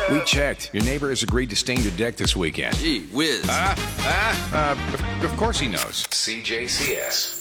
We checked. Your neighbor has agreed to stain your deck this weekend. Gee whiz. Of course he knows. CJCS.